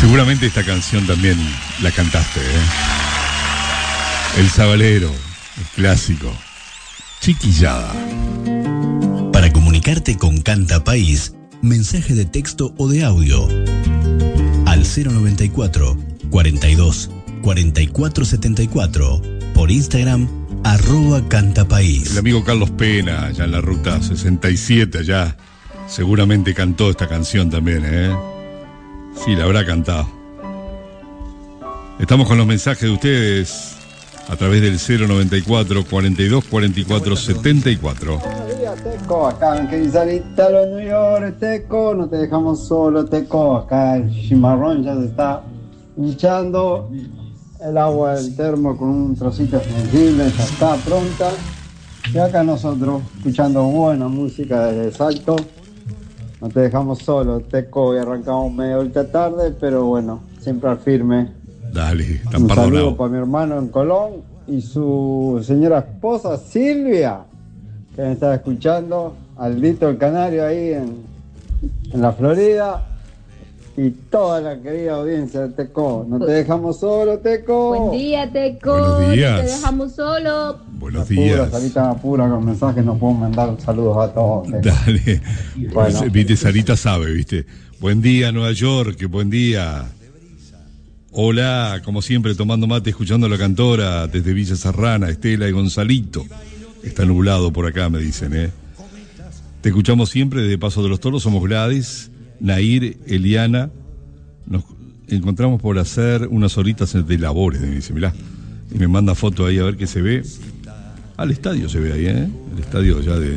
Seguramente esta canción también la cantaste, ¿eh? El Sabalero, el clásico. Chiquillada. Para comunicarte con Canta País, mensaje de texto o de audio al 094 42 44 74 por Instagram @cantapaís. El amigo Carlos Pena, allá en la ruta 67, allá seguramente cantó esta canción también, ¿eh? Sí, la habrá cantado. Estamos con los mensajes de ustedes a través del 094 42 44 74. Buenos días, Teco. Acá en Querizalita, los New York, Teco. No te dejamos solo, Teco. Acá el chimarrón ya se está hinchando. El agua del termo con un trocito sensible ya está pronta. Y acá nosotros, escuchando buena música desde Salto. No te dejamos solo, Teco, y arrancamos medio ahorita tarde, pero bueno, siempre al firme. Dale, tan un perdonado. saludo para mi hermano en Colón y su señora esposa Silvia, que me está escuchando, Aldito el Canario ahí en la Florida, y toda la querida audiencia de Teco. No te dejamos solo, Teco. Buen día, Teco. Buenos días. No te dejamos solo. Buenos días. Sarita apura con mensajes, nos podemos mandar saludos a todos. Teco. Dale. Bueno. Viste, Sarita sabe, viste. Buen día, Nueva York, buen día. Hola, como siempre, tomando mate, escuchando a la cantora desde Villa Serrana, Estela y Gonzalito. Está nublado por acá, me dicen, ¿eh? Te escuchamos siempre desde Paso de los Toros, somos Gladys, Nair, Eliana. Nos encontramos por hacer unas horitas de labores, me dice, mirá. Y me manda foto ahí a ver qué se ve. Al estadio se ve ahí, ¿eh? El estadio ya de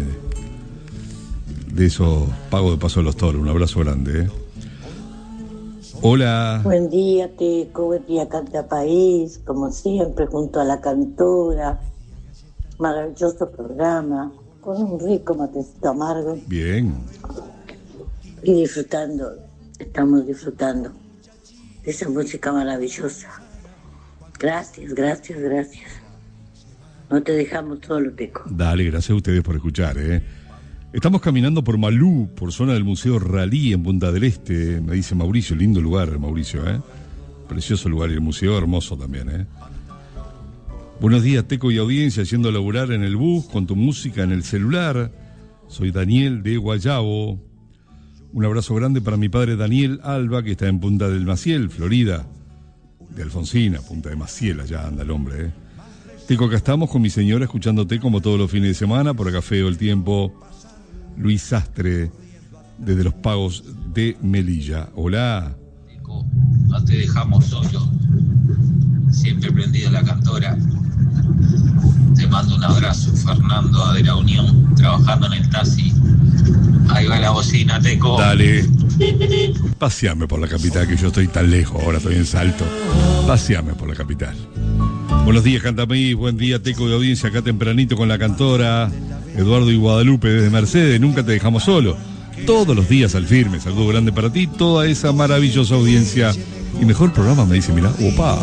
esos pagos de Paso de los Toros. Un abrazo grande, ¿eh? Hola. Buen día, Teco, buen día, Canta País, como siempre, junto a la cantora. Maravilloso programa, con un rico matecito amargo. Bien. Y disfrutando, estamos disfrutando de esa música maravillosa. Gracias, gracias, gracias. No te dejamos solo, Teco. Dale, gracias a ustedes por escuchar, ¿eh? Estamos caminando por Malú, por zona del Museo Ralí en Punta del Este, me dice Mauricio, lindo lugar, Mauricio, ¿eh? Precioso lugar y el museo hermoso también, ¿eh? Buenos días, Teco y audiencia, yendo a laburar en el bus con tu música en el celular. Soy Daniel de Guayabo. Un abrazo grande para mi padre Daniel Alba, que está en Punta del Maciel, Florida. De Alfonsina, Punta de Maciel, allá anda el hombre, ¿eh? Teco, acá estamos con mi señora escuchándote como todos los fines de semana, por acá feo el tiempo. Luis Sastre, desde los Pagos de Melilla. Hola. Teco, no te dejamos solo. Siempre prendida la cantora. Te mando un abrazo, Fernando de la Unión, trabajando en el taxi. Ahí va la bocina, Teco. Dale. Paseame por la capital, que yo estoy tan lejos, ahora estoy en Salto. Paseame por la capital. Buenos días, Cantamí, buen día, Teco de audiencia, acá tempranito con la cantora Eduardo y Guadalupe desde Mercedes, nunca te dejamos solo. Todos los días al firme, saludo grande para ti, toda esa maravillosa audiencia. Y mejor programa, me dice, mirá, opa.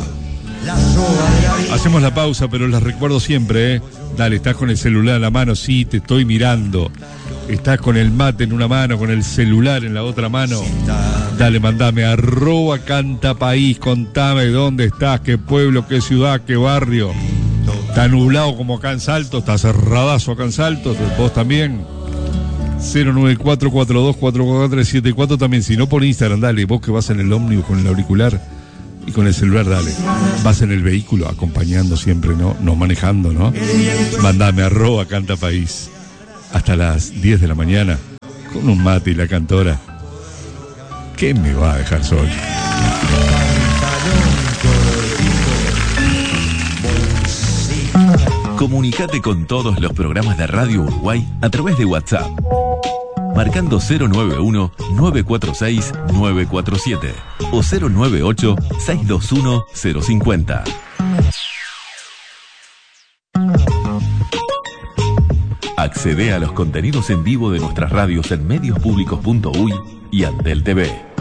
Hacemos la pausa, pero las recuerdo siempre, ¿eh? Dale, estás con el celular en la mano, sí, te estoy mirando. Estás con el mate en una mano, con el celular en la otra mano. Dale, mandame @cantapaís, contame dónde estás, qué pueblo, qué ciudad, qué barrio. Está nublado como acá en Salto, está cerradazo acá en Salto, vos también. 094424474 también, si no por Instagram, dale, vos que vas en el ómnibus con el auricular y con el celular, dale. Vas en el vehículo acompañando siempre, ¿no? No manejando, ¿no? Mandame @cantapaís. Hasta las 10 de la mañana, con un mate y la cantora. ¿Qué me va a dejar solo? Comunicate con todos los programas de Radio Uruguay a través de WhatsApp. Marcando 091-946-947 o 098-621-050. Accede a los contenidos en vivo de nuestras radios en mediospublicos.uy y Antel TV.